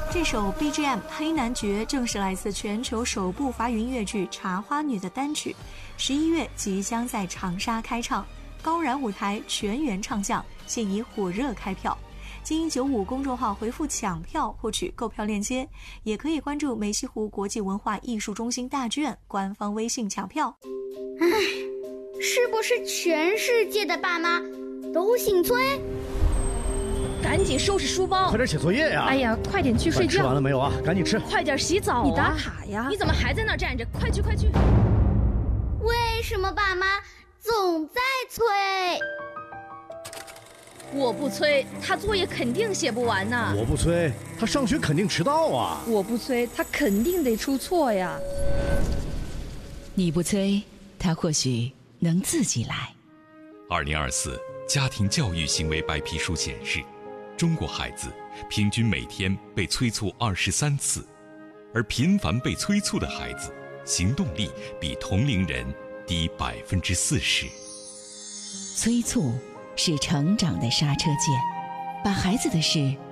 这首 BGM《黑男爵》正是来自全球首部华语音乐剧《茶花女》的单曲，11月即将在长沙开唱，高燃舞台全员唱将，现已火热开票。经95公众号回复抢票获取购票链接，也可以关注梅溪湖国际文化艺术中心大剧院官方微信抢票。 唉，是不是全世界的爸妈都姓崔？ 赶紧收拾书包， 快点写作业呀！ 哎呀，快点去睡觉。 吃完了没有啊？赶紧吃。 快点洗澡啊！你打卡呀！你怎么还在那站着？快去快去！ 为什么爸妈总在催？ 我不催，他作业肯定写不完呢。 我不催，他上学肯定迟到啊。 我不催，他肯定得出错呀。 你不催，他或许能自己来。 2024家庭教育行为白皮书显示，中国孩子平均每天被催促23次，而频繁被催促的孩子，行动力比同龄人低40%。 催促是成长的刹车键，把孩子的事